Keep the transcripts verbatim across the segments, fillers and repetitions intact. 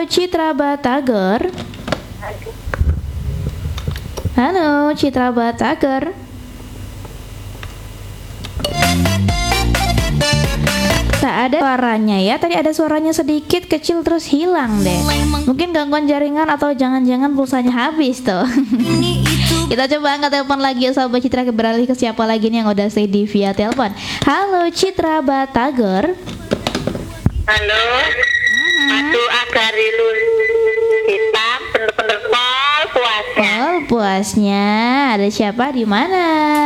Halo Citra Batagor. Halo Citra Batagor. Tak ada suaranya ya. Tadi ada suaranya sedikit kecil terus hilang deh. Mungkin gangguan jaringan atau jangan-jangan pulsanya habis tuh. Kita coba angkat telepon lagi ya sahabat Citra, beralih ke siapa lagi nih yang udah stay di via telepon. Halo Citra Batagor. Halo. Aduh agarilu hitam bener-bener pol puasnya. Oh puasnya. Ada siapa di mana?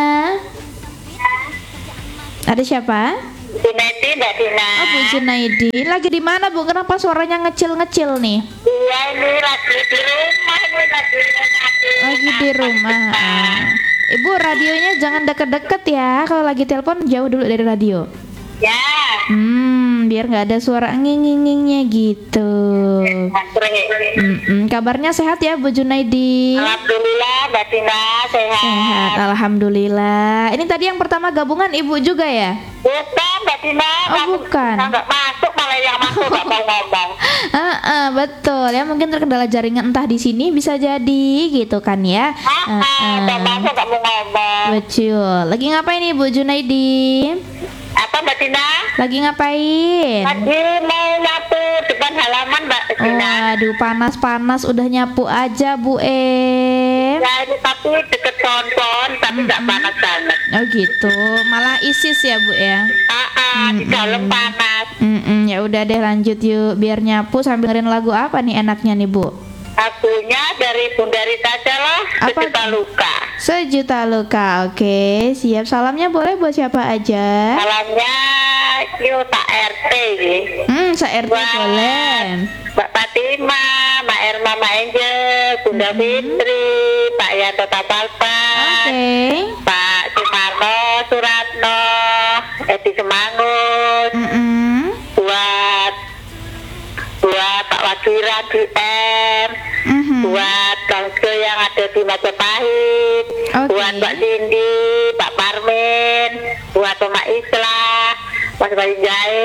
Ada siapa? Junaidi Mbak Dina. Oh Bu Junaidi, lagi di mana Bu? Kenapa suaranya ngecil-ngecil nih? Iya ini lagi di rumah ini lagi Lagi di rumah. Ah. Ibu radionya jangan deket-deket ya. Kalau lagi telepon jauh dulu dari radio. Ya. Hmm, biar nggak ada suara nging-ngingnya gitu. Mm-mm. Kabarnya sehat ya Bu Junaidi? Alhamdulillah Mbak Dina sehat. Sehat, alhamdulillah. Ini tadi yang pertama gabungan Ibu juga ya? Bukan Mbak Dina. Oh bukan. Nggak masuk malah yang masuk nggak mau ngomong. Ah, ah, betul ya, mungkin terkendala jaringan entah di sini bisa jadi gitu kan ya. Ah, ah, nggak masuk nggak mau ngomong. Betul. Lagi ngapain nih Bu Junaidi? Apa Mbak Dina? Lagi ngapain? Lagi mau nyapu depan halaman Mbak Dina. Waduh, panas-panas udah nyapu aja Bu Em. Ya ini tapi deket sonton tapi nggak panas banget. Oh gitu, malah isis ya Bu ya. Ah, ah, di dalam panas. Mm-mm, ya udah deh lanjut yuk, biar nyapu sambil dengerin lagu apa nih enaknya nih Bu? Lagunya dari Bunda Rita aja lah. Apa? Sejuta Luka. Sejuta Luka, oke. Siap, salamnya boleh buat siapa aja? Salamnya Kyota R T ya. Hmm, se-R T boleh. Mbak Fatima, Mbak Erma, Mbak Angel, Bunda Hmm. Fitri, Pak Yanto Tapalpa, Oke. Pak Sumarno, Suratno, Edi Semangut, Mm-mm. buat buat Pak Wadira di M, Mhm. buat Kangke yang ada di Majapahit, Oke. buat Mbak Cindy, Pak Parmin, buat Pak Islah, Mas Bayu Jahe,